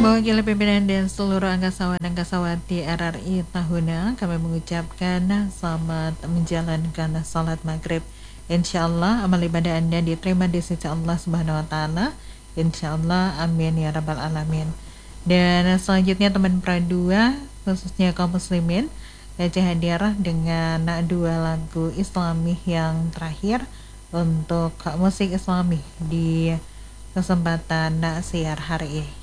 Mewakili pimpinan dan seluruh angkasawati RRI Tahuna, kami mengucapkan selamat menjalankan salat maghrib. Insya Allah amal ibadah Anda diterima di sisi Allah Subhanahu Wa Taala. Insya Allah, amin ya rabbal alamin. Dan selanjutnya teman Pradua, khususnya kaum muslimin, Ece hadir dengan dua lagu Islami yang terakhir untuk musik Islami di kesempatan siar hari ini.